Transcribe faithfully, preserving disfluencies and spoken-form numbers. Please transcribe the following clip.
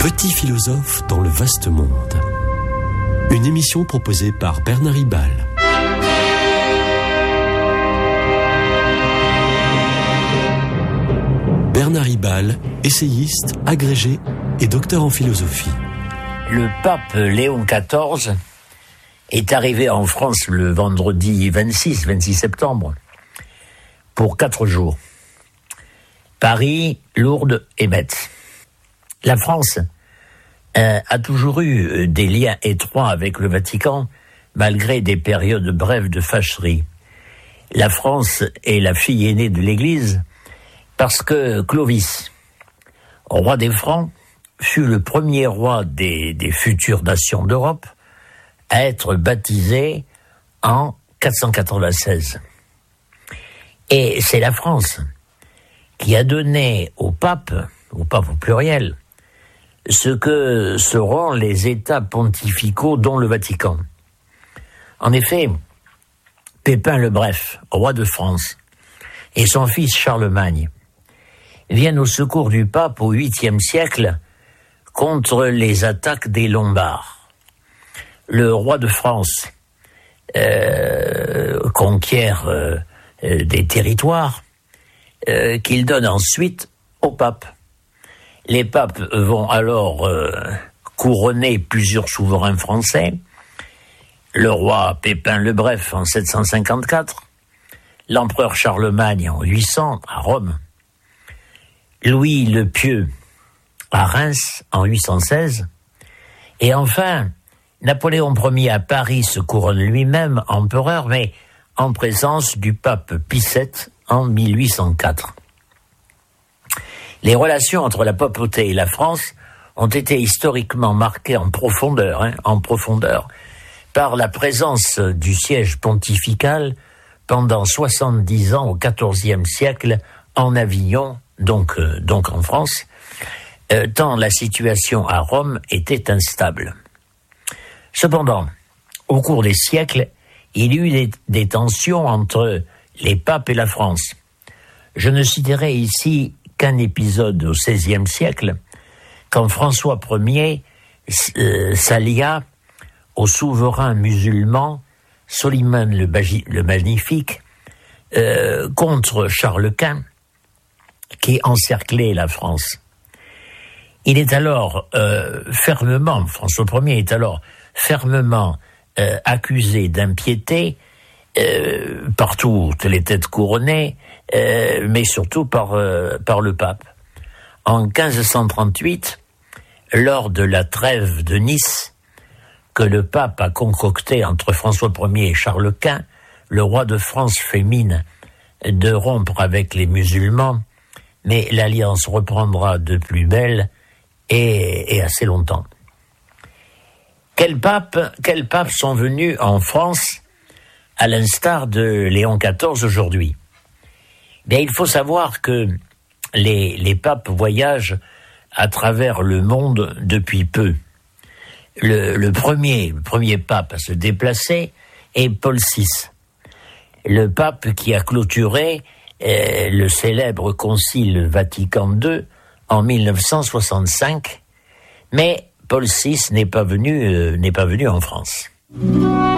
Petit philosophe dans le vaste monde. Une émission proposée par Bernard Ribal. Bernard Ribal, essayiste, agrégé et docteur en philosophie. Le pape Léon quatorze est arrivé en France le vendredi vingt-six septembre pour quatre jours. Paris, Lourdes et Metz. La France euh, a toujours eu des liens étroits avec le Vatican, malgré des périodes brèves de fâcherie. La France est la fille aînée de l'Église parce que Clovis, roi des Francs, fut le premier roi des, des futures nations d'Europe à être baptisé en quatre cent quatre-vingt-seize. Et c'est la France qui a donné au pape, au pape au pluriel, ce que seront les États pontificaux dont le Vatican. En effet, Pépin le Bref, roi de France, et son fils Charlemagne viennent au secours du pape au huitième siècle contre les attaques des Lombards. Le roi de France euh, conquiert euh, des territoires euh, qu'il donne ensuite au pape. Les papes vont alors euh, couronner plusieurs souverains français. Le roi Pépin le Bref en sept cent cinquante-quatre, l'empereur Charlemagne en huit cents à Rome, Louis le Pieux à Reims en huit cent seize, et enfin Napoléon Ier à Paris se couronne lui-même empereur, mais en présence du pape Pie sept en mille huit cent quatre. Les relations entre la papauté et la France ont été historiquement marquées en profondeur, hein, en profondeur, par la présence du siège pontifical pendant soixante-dix ans au quatorzième siècle en Avignon, donc, euh, donc en France, euh, tant la situation à Rome était instable. Cependant, au cours des siècles, il y eut des, des tensions entre les papes et la France. Je ne citerai ici qu'un épisode au seizième siècle, quand François Ier euh, s'allia au souverain musulman Soliman le, Bagi, le Magnifique euh, contre Charles Quint, qui encerclait la France. Il est alors euh, fermement, François Ier est alors fermement euh, accusé d'impiété euh, par toutes les têtes couronnées, euh, mais surtout par, euh, par le pape. En quinze cent trente-huit, lors de la trêve de Nice, que le pape a concoctée entre François Ier et Charles Quint, le roi de France fait mine de rompre avec les musulmans, mais l'alliance reprendra de plus belle et, et assez longtemps. Quels papes, quels papes sont venus en France à l'instar de Léon quatorze aujourd'hui? Bien, il faut savoir que les, les papes voyagent à travers le monde depuis peu. Le, le premier, le premier pape à se déplacer est Paul six, le pape qui a clôturé euh, le célèbre concile Vatican deux en mille neuf cent soixante-cinq, mais Paul six n'est pas venu, euh, n'est pas venu en France.